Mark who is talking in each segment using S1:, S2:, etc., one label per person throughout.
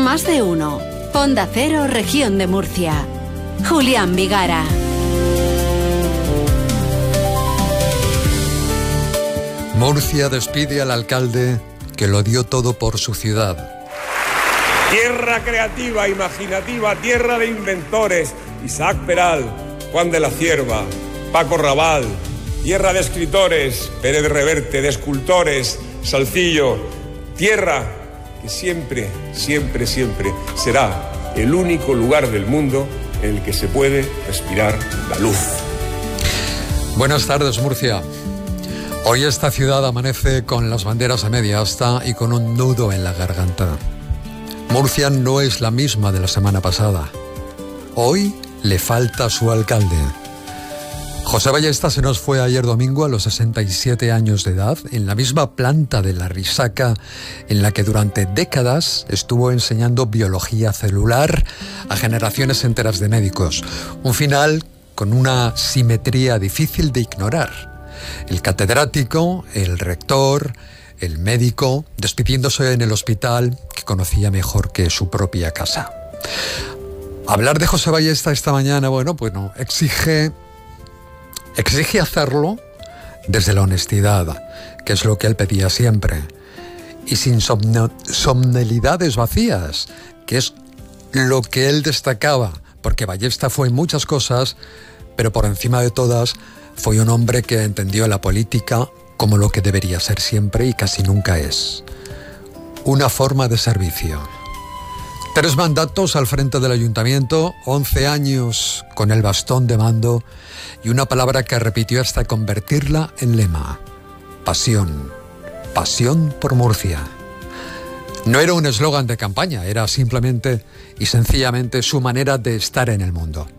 S1: Más de uno. Onda Cero, Región de Murcia. Julián Vigara.
S2: Murcia despide al alcalde que lo dio todo por su ciudad.
S3: Tierra creativa, imaginativa, tierra de inventores. Isaac Peral, Juan de la Cierva, Paco Raval. Tierra de escritores, Pérez Reverte, de escultores, Salcillo. Tierra que siempre, siempre, siempre será el único lugar del mundo en el que se puede respirar la luz.
S2: Buenas tardes, Murcia. Hoy esta ciudad amanece con las banderas a media asta y con un nudo en la garganta. Murcia no es la misma de la semana pasada. Hoy le falta su alcalde. José Ballesta se nos fue ayer domingo a los 67 años de edad, en la misma planta de la Risaca en la que durante décadas estuvo enseñando biología celular a generaciones enteras de médicos. Un final con una simetría difícil de ignorar. El catedrático, el rector, el médico, despidiéndose en el hospital que conocía mejor que su propia casa. Hablar de José Ballesta esta mañana, exige hacerlo desde la honestidad, que es lo que él pedía siempre, y sin somnolidades vacías, que es lo que él destacaba, porque Ballesta fue muchas cosas, pero por encima de todas fue un hombre que entendió la política como lo que debería ser siempre y casi nunca es: una forma de servicio. 3 mandatos al frente del ayuntamiento, 11 años con el bastón de mando y una palabra que repitió hasta convertirla en lema: pasión. Pasión por Murcia. No era un eslogan de campaña, era simplemente y sencillamente su manera de estar en el mundo.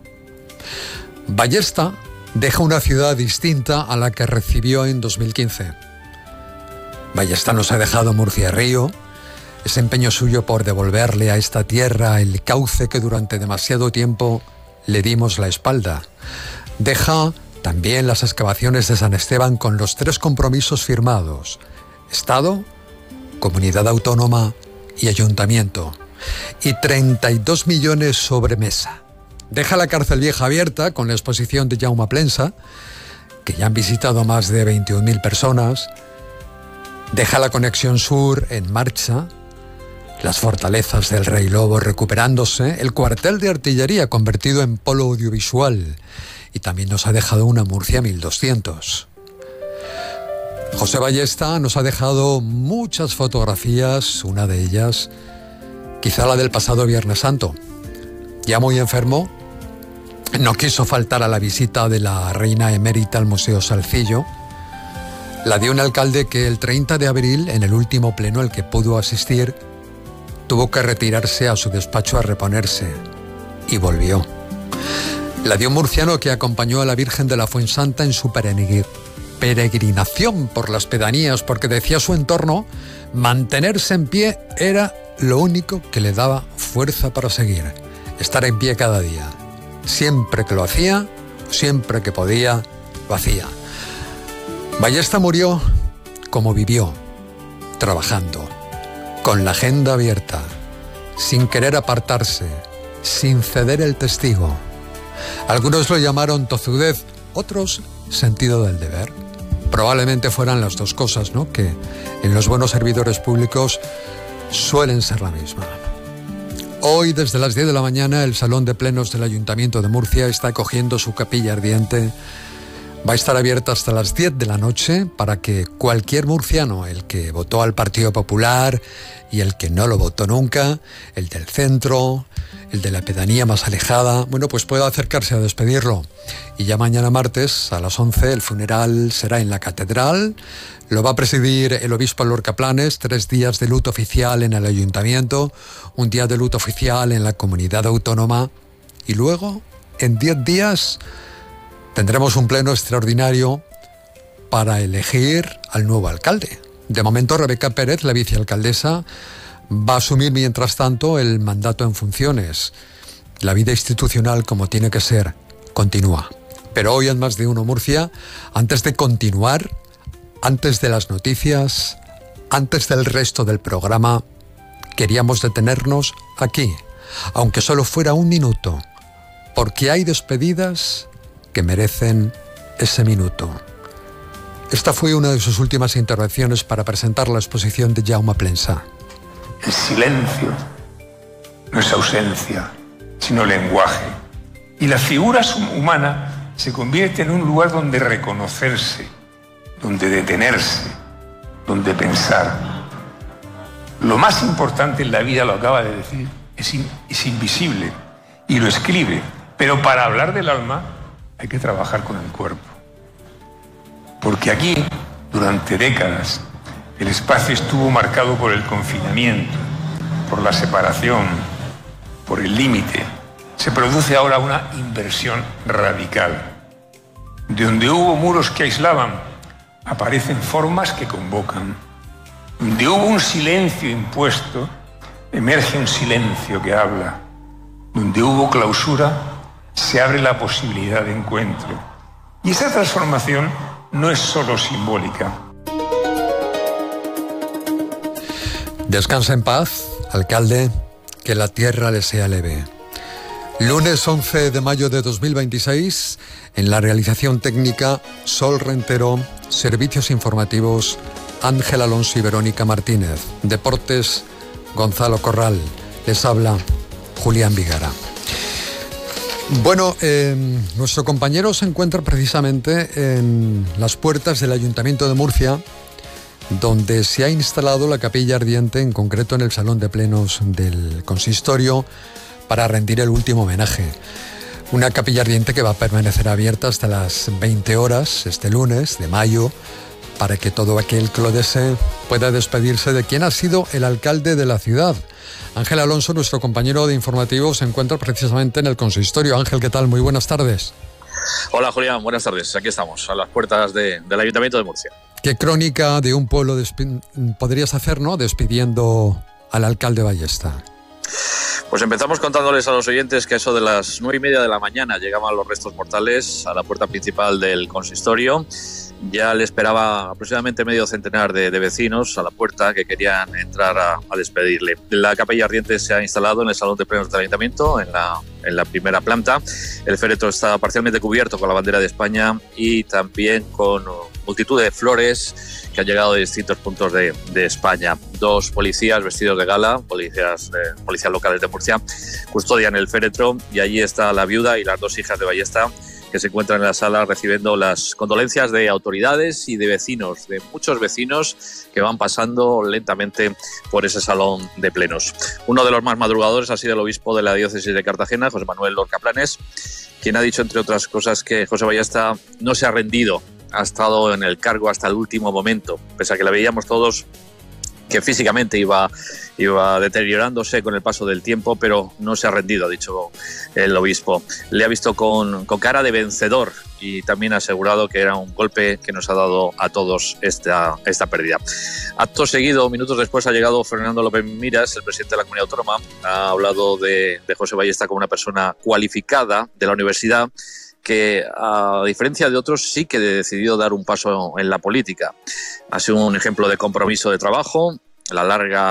S2: Ballesta deja una ciudad distinta a la que recibió en 2015. Ballesta nos ha dejado Murcia Río, ese empeño suyo por devolverle a esta tierra el cauce que durante demasiado tiempo le dimos la espalda. Deja también las excavaciones de San Esteban con los 3 compromisos firmados: Estado, Comunidad Autónoma y Ayuntamiento. Y 32 millones sobre mesa. Deja la cárcel vieja abierta con la exposición de Jaume Plensa, que ya han visitado más de 21.000 personas. Deja la conexión sur en marcha, las fortalezas del Rey Lobo recuperándose, el cuartel de artillería convertido en polo audiovisual, y también nos ha dejado una Murcia 1200. José Ballesta nos ha dejado muchas fotografías, una de ellas quizá la del pasado Viernes Santo. Ya muy enfermo, no quiso faltar a la visita de la reina emérita al Museo Salcillo. La dio un alcalde que el 30 de abril, en el último pleno al que pudo asistir, tuvo que retirarse a su despacho a reponerse, y volvió. La dio un murciano que acompañó a la Virgen de la Fuensanta en su peregrinación por las pedanías, porque decía su entorno, mantenerse en pie era lo único que le daba fuerza para seguir. Estar en pie cada día. Siempre que lo hacía, siempre que podía, lo hacía. Ballesta murió como vivió, trabajando, con la agenda abierta, sin querer apartarse, sin ceder el testigo. Algunos lo llamaron tozudez, otros sentido del deber. Probablemente fueran las dos cosas, ¿no?, que en los buenos servidores públicos suelen ser la misma. Hoy, desde las 10 de la mañana, el Salón de Plenos del Ayuntamiento de Murcia está acogiendo su capilla ardiente. Va a estar abierta hasta las 10 de la noche para que cualquier murciano, el que votó al Partido Popular y el que no lo votó nunca, el del centro, el de la pedanía más alejada, pues pueda acercarse a despedirlo. Y ya mañana martes a las 11 el funeral será en la catedral. Lo va a presidir el obispo Lorca Planes, 3 días de luto oficial en el ayuntamiento, un día de luto oficial en la comunidad autónoma y luego, en 10 días, tendremos un pleno extraordinario para elegir al nuevo alcalde. De momento, Rebeca Pérez, la vicealcaldesa, va a asumir mientras tanto el mandato en funciones. La vida institucional, como tiene que ser, continúa. Pero hoy en Más de Uno Murcia, antes de continuar, antes de las noticias, antes del resto del programa, queríamos detenernos aquí, aunque solo fuera un minuto, porque hay despedidas que merecen ese minuto. Esta fue una de sus últimas intervenciones para presentar la exposición de Jaume Plensa.
S4: El silencio no es ausencia, sino lenguaje. Y la figura humana se convierte en un lugar donde reconocerse, donde detenerse, donde pensar. Lo más importante en la vida, lo acaba de decir, es invisible y lo escribe. Pero para hablar del alma hay que trabajar con el cuerpo. Porque aquí, durante décadas, el espacio estuvo marcado por el confinamiento, por la separación, por el límite. Se produce ahora una inversión radical. De donde hubo muros que aislaban, aparecen formas que convocan. Donde hubo un silencio impuesto, emerge un silencio que habla. Donde hubo clausura, se abre la posibilidad de encuentro. Y esa transformación no es solo simbólica.
S2: Descansa en paz, alcalde, que la tierra le sea leve. Lunes 11 de mayo de 2026, en la realización técnica, Sol Rentero, servicios informativos, Ángel Alonso y Verónica Martínez, deportes, Gonzalo Corral, les habla Julián Vigara. Bueno, nuestro compañero se encuentra precisamente en las puertas del Ayuntamiento de Murcia, donde se ha instalado la capilla ardiente, en concreto en el Salón de Plenos del Consistorio, para rendir el último homenaje. Una capilla ardiente que va a permanecer abierta hasta las 20 horas este lunes de mayo, para que todo aquel que lo desee pueda despedirse de quien ha sido el alcalde de la ciudad. Ángel Alonso, nuestro compañero de informativo, se encuentra precisamente en el consistorio. Ángel, ¿qué tal? Muy buenas tardes.
S5: Hola Julián, buenas tardes. Aquí estamos, a las puertas del Ayuntamiento de Murcia. ¿Qué
S2: crónica de un pueblo podrías hacer, ¿no?, despidiendo al alcalde Ballesta?
S5: Pues empezamos contándoles a los oyentes que a eso de las 9:30 de la mañana llegaban los restos mortales a la puerta principal del consistorio. Ya le esperaba aproximadamente medio centenar de vecinos a la puerta que querían entrar a despedirle. La capilla ardiente se ha instalado en el Salón de Plenos del Ayuntamiento, en la primera planta. El féretro está parcialmente cubierto con la bandera de España y también con multitud de flores que han llegado de distintos puntos de España. 2 policías vestidos de gala, policías locales de Murcia, custodian el féretro y allí está la viuda y las 2 hijas de Ballesta, que se encuentran en la sala recibiendo las condolencias de autoridades y de vecinos, de muchos vecinos que van pasando lentamente por ese salón de plenos. Uno de los más madrugadores ha sido el obispo de la diócesis de Cartagena, José Manuel Lorca Planes, quien ha dicho, entre otras cosas, que José Ballesta no se ha rendido, ha estado en el cargo hasta el último momento, pese a que le veíamos todos que físicamente iba deteriorándose con el paso del tiempo, pero no se ha rendido, ha dicho el obispo. Le ha visto con cara de vencedor y también ha asegurado que era un golpe que nos ha dado a todos esta pérdida. Acto seguido, minutos después, ha llegado Fernando López Miras, el presidente de la Comunidad Autónoma. Ha hablado de José Ballesta como una persona cualificada de la universidad, que a diferencia de otros sí que ha decidido dar un paso en la política. Ha sido un ejemplo de compromiso de trabajo. La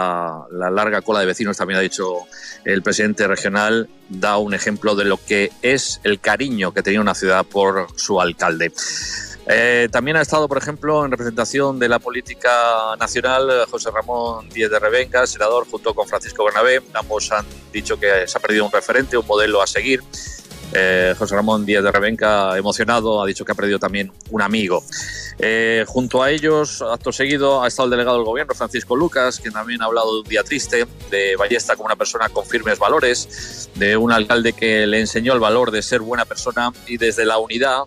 S5: larga cola de vecinos, también ha dicho el presidente regional, da un ejemplo de lo que es el cariño que tenía una ciudad por su alcalde. También ha estado, por ejemplo, en representación de la política nacional, José Ramón Díez de Revenga, senador, junto con Francisco Bernabé. Ambos han dicho que se ha perdido un referente, un modelo a seguir. José Ramón Díez de Revenga, emocionado, ha dicho que ha perdido también un amigo. Junto a ellos, acto seguido, ha estado el delegado del gobierno, Francisco Lucas, que también ha hablado de un día triste, de Ballesta como una persona con firmes valores, de un alcalde que le enseñó el valor de ser buena persona, y desde la unidad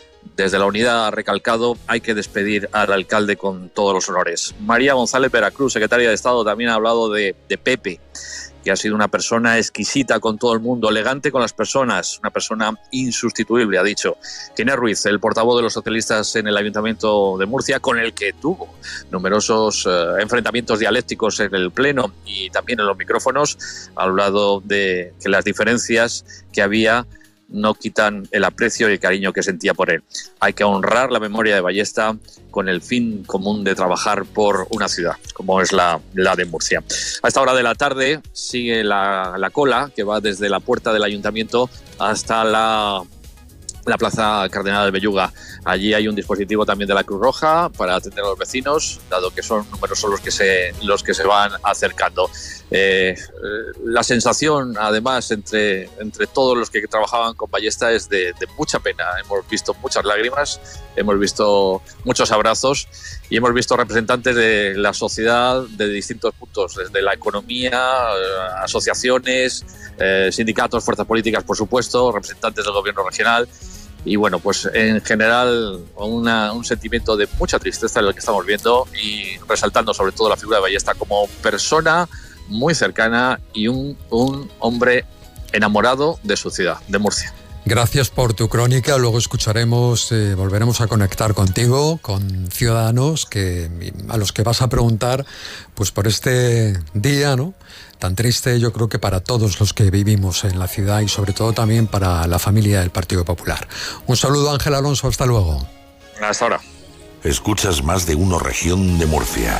S5: ha recalcado: hay que despedir al alcalde con todos los honores. María González Veracruz, secretaria de Estado, también ha hablado de Pepe, que ha sido una persona exquisita con todo el mundo, elegante con las personas, una persona insustituible, ha dicho. Ginés Ruiz, el portavoz de los socialistas en el Ayuntamiento de Murcia, con el que tuvo numerosos enfrentamientos dialécticos en el Pleno y también en los micrófonos, ha hablado de que las diferencias que había no quitan el aprecio y el cariño que sentía por él. Hay que honrar la memoria de Ballesta con el fin común de trabajar por una ciudad, como es la de Murcia. A esta hora de la tarde sigue la cola que va desde la puerta del ayuntamiento hasta la Plaza Cardenal Belluga. Allí hay un dispositivo también de la Cruz Roja para atender a los vecinos, dado que son numerosos los que se van acercando. La sensación, además, entre todos los que trabajaban con Ballesta es de mucha pena. Hemos visto muchas lágrimas, hemos visto muchos abrazos y hemos visto representantes de la sociedad de distintos puntos, desde la economía, asociaciones, sindicatos, fuerzas políticas, por supuesto, representantes del gobierno regional. Y bueno, pues en general un sentimiento de mucha tristeza en lo que estamos viendo y resaltando sobre todo la figura de Ballesta como persona muy cercana y un hombre enamorado de su ciudad, de Murcia.
S2: Gracias por tu crónica. Luego escucharemos, volveremos a conectar contigo, con ciudadanos a los que vas a preguntar pues por este día, ¿no?, tan triste, yo creo que para todos los que vivimos en la ciudad y sobre todo también para la familia del Partido Popular. Un saludo, Ángel Alonso, hasta luego.
S5: Hasta ahora.
S6: Escuchas Más de Uno Región de Murcia.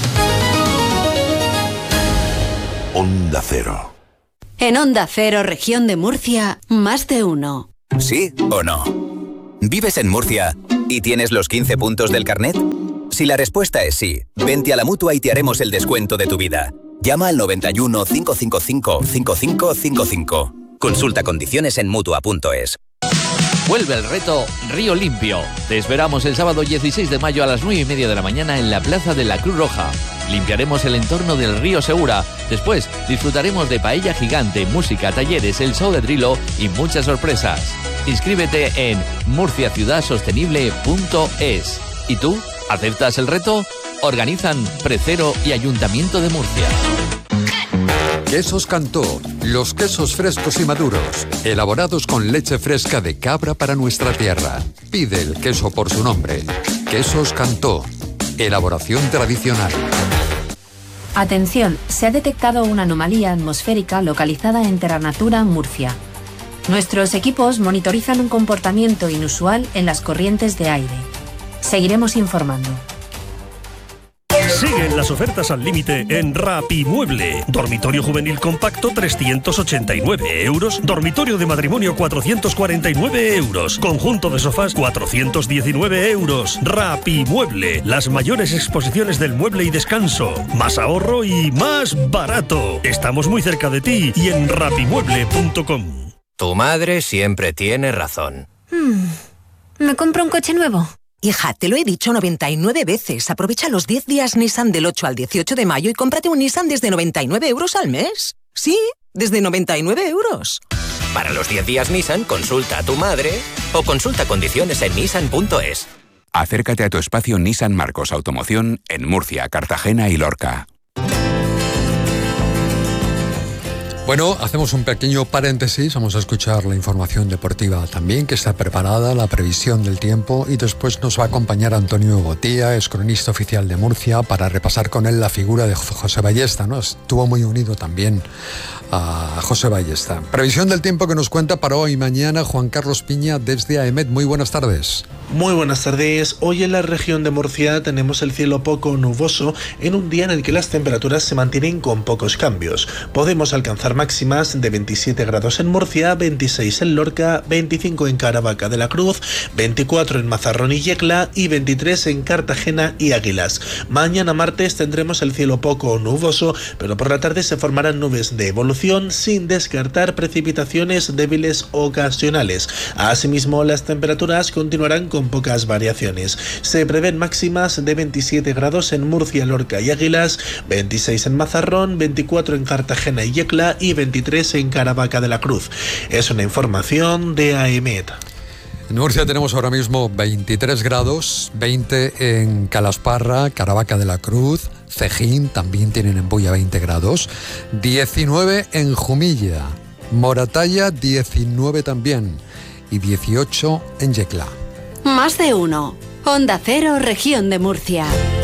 S6: Onda Cero.
S1: En Onda Cero, Región de Murcia, Más de Uno.
S7: ¿Sí o no? ¿Vives en Murcia y tienes los 15 puntos del carnet? Si la respuesta es sí, vente a la Mutua y te haremos el descuento de tu vida. Llama al 91 555 5555. Consulta condiciones en Mutua.es.
S8: Vuelve el reto Río Limpio. Te esperamos el sábado 16 de mayo a las 9:30 de la mañana en la Plaza de la Cruz Roja. Limpiaremos el entorno del río Segura. Después disfrutaremos de paella gigante, música, talleres, el show de Drilo y muchas sorpresas. Inscríbete en murciaciudadsostenible.es. ¿Y tú? ¿Aceptas el reto? Organizan Precero y Ayuntamiento de Murcia.
S2: Quesos Cantó, los quesos frescos y maduros, elaborados con leche fresca de cabra para nuestra tierra. Pide el queso por su nombre. Quesos Cantó, elaboración tradicional.
S9: Atención, se ha detectado una anomalía atmosférica localizada en Terra Natura, Murcia. Nuestros equipos monitorizan un comportamiento inusual en las corrientes de aire. Seguiremos informando.
S10: Siguen las ofertas al límite en Rapimueble. Dormitorio juvenil compacto 389 euros. Dormitorio de matrimonio 449 euros. Conjunto de sofás 419 euros. Rapimueble. Las mayores exposiciones del mueble y descanso. Más ahorro y más barato. Estamos muy cerca de ti y en rapimueble.com.
S11: Tu madre siempre tiene razón.
S9: ¿Me compro un coche nuevo?
S12: Hija, te lo he dicho 99 veces. Aprovecha los 10 días Nissan del 8 al 18 de mayo y cómprate un Nissan desde 99 euros al mes. Sí, desde 99 euros.
S11: Para los 10 días Nissan, consulta a tu madre o consulta condiciones en nissan.es.
S13: Acércate a tu espacio Nissan Marcos Automoción en Murcia, Cartagena y Lorca.
S2: Bueno, hacemos un pequeño paréntesis, vamos a escuchar la información deportiva también, que está preparada, la previsión del tiempo, y después nos va a acompañar Antonio Botía, es cronista oficial de Murcia, para repasar con él la figura de José Ballesta, ¿no? Estuvo muy unido también a José Ballesta. Previsión del tiempo que nos cuenta para hoy y mañana Juan Carlos Piña desde AEMET. Muy buenas tardes.
S14: Muy buenas tardes. Hoy en la región de Murcia tenemos el cielo poco nuboso en un día en el que las temperaturas se mantienen con pocos cambios. Podemos alcanzar máximas de 27 grados en Murcia, 26 en Lorca, 25 en Caravaca de la Cruz, 24 en Mazarrón y Yecla y 23 en Cartagena y Águilas. Mañana martes tendremos el cielo poco nuboso, pero por la tarde se formarán nubes de evolución sin descartar precipitaciones débiles ocasionales. Asimismo, las temperaturas continuarán con pocas variaciones. Se prevén máximas de 27 grados en Murcia, Lorca y Águilas, 26 en Mazarrón, 24 en Cartagena y Yecla y 23 en Caravaca de la Cruz. Es una información de AEMET.
S2: En Murcia tenemos ahora mismo 23 grados, 20 en Calasparra, Caravaca de la Cruz, Cejín, también tienen en Bulla 20 grados, 19 en Jumilla, Moratalla 19 también y 18 en Yecla.
S1: Más de Uno. Onda Cero, Región de Murcia.